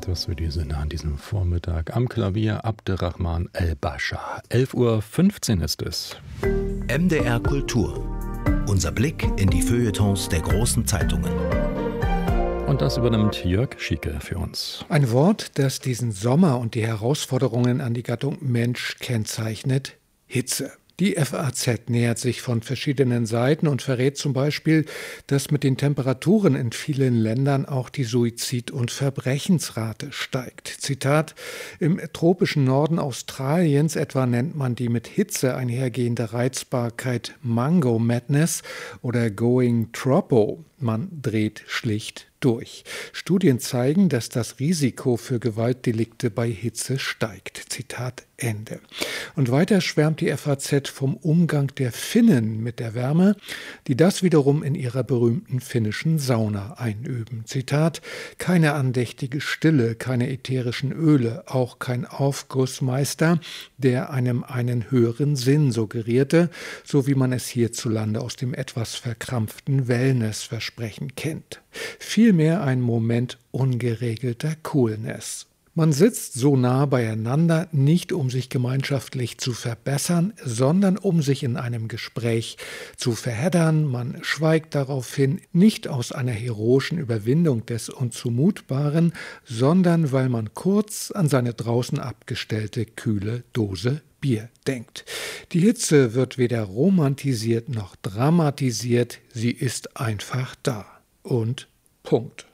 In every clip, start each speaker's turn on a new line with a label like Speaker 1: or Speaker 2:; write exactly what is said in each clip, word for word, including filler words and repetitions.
Speaker 1: Das für die Sinne an diesem Vormittag. Am Klavier Abderrahman El-Bascha. elf Uhr fünfzehn ist es.
Speaker 2: M D R Kultur. Unser Blick in die Feuilletons der großen Zeitungen.
Speaker 1: Und das übernimmt Jörg Schieke für uns.
Speaker 3: Ein Wort, das diesen Sommer und die Herausforderungen an die Gattung Mensch kennzeichnet: Hitze. Die F A Z nähert sich von verschiedenen Seiten und verrät zum Beispiel, dass mit den Temperaturen in vielen Ländern auch die Suizid- und Verbrechensrate steigt. Zitat: Im tropischen Norden Australiens etwa nennt man die mit Hitze einhergehende Reizbarkeit Mango Madness oder Going Troppo. Man dreht schlicht durch. Studien zeigen, dass das Risiko für Gewaltdelikte bei Hitze steigt. Zitat Ende. Und weiter schwärmt die F A Z vom Umgang der Finnen mit der Wärme, die das wiederum in ihrer berühmten finnischen Sauna einüben. Zitat: Keine andächtige Stille, keine ätherischen Öle, auch kein Aufgussmeister, der einem einen höheren Sinn suggerierte, so wie man es hierzulande aus dem etwas verkrampften Wellness-Versprechen kennt. Vielmehr ein Moment ungeregelter Coolness. Man sitzt so nah beieinander, nicht um sich gemeinschaftlich zu verbessern, sondern um sich in einem Gespräch zu verheddern. Man schweigt daraufhin nicht aus einer heroischen Überwindung des Unzumutbaren, sondern weil man kurz an seine draußen abgestellte kühle Dose Bier denkt. Die Hitze wird weder romantisiert noch dramatisiert, sie ist einfach da. Und Punkt.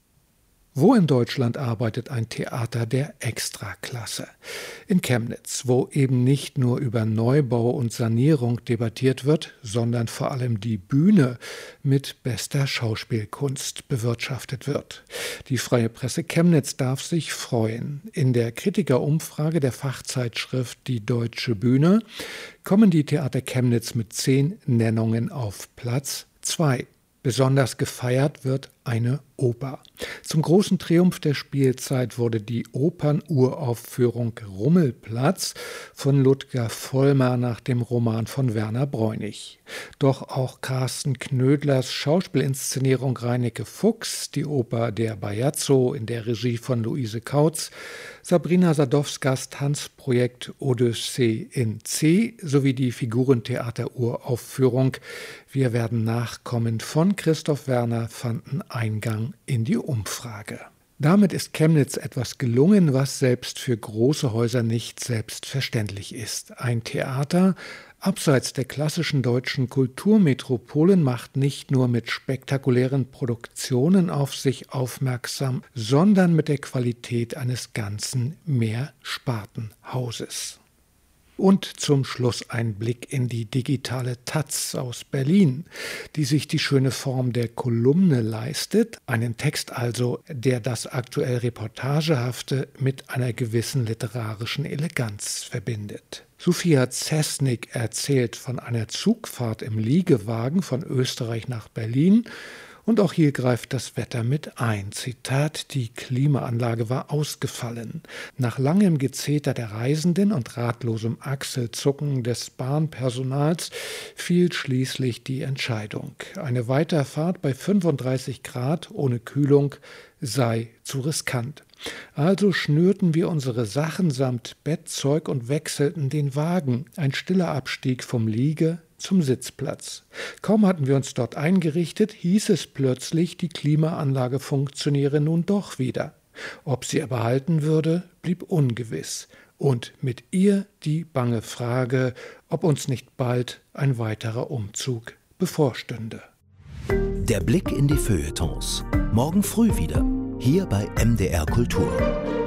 Speaker 3: Wo in Deutschland arbeitet ein Theater der Extraklasse? In Chemnitz, wo eben nicht nur über Neubau und Sanierung debattiert wird, sondern vor allem die Bühne mit bester Schauspielkunst bewirtschaftet wird. Die Freie Presse Chemnitz darf sich freuen. In der Kritikerumfrage der Fachzeitschrift Die Deutsche Bühne kommen die Theater Chemnitz mit zehn Nennungen auf Platz zwei. Besonders gefeiert wird eine Oper. Zum großen Triumph der Spielzeit wurde die Opernuraufführung Rummelplatz von Ludger Vollmer nach dem Roman von Werner Bräunig. Doch auch Carsten Knödlers Schauspielinszenierung Reineke Fuchs, die Oper Der Bajazzo in der Regie von Luise Kautz, Sabrina Sadowskas Tanzprojekt Odyssee in C sowie die Figurentheater-Uraufführung Wir werden nachkommen von Christoph Werner fanden Eingang in die Umfrage. Damit ist Chemnitz etwas gelungen, was selbst für große Häuser nicht selbstverständlich ist. Ein Theater abseits der klassischen deutschen Kulturmetropolen macht nicht nur mit spektakulären Produktionen auf sich aufmerksam, sondern mit der Qualität eines ganzen Mehrspartenhauses. Und zum Schluss ein Blick in die digitale Taz aus Berlin, die sich die schöne Form der Kolumne leistet, einen Text also, der das aktuell Reportagehafte mit einer gewissen literarischen Eleganz verbindet. Sophia Zesnik erzählt von einer Zugfahrt im Liegewagen von Österreich nach Berlin. Und auch hier greift das Wetter mit ein. Zitat: Die Klimaanlage war ausgefallen. Nach langem Gezeter der Reisenden und ratlosem Achselzucken des Bahnpersonals fiel schließlich die Entscheidung. Eine Weiterfahrt bei fünfunddreißig Grad ohne Kühlung sei zu riskant. Also schnürten wir unsere Sachen samt Bettzeug und wechselten den Wagen. Ein stiller Abstieg vom Liege zum Sitzplatz. Kaum hatten wir uns dort eingerichtet, hieß es plötzlich, die Klimaanlage funktioniere nun doch wieder. Ob sie aber halten würde, blieb ungewiss. Und mit ihr die bange Frage, ob uns nicht bald ein weiterer Umzug bevorstünde.
Speaker 2: Der Blick in die Feuilletons. Morgen früh wieder. Hier bei M D R Kultur.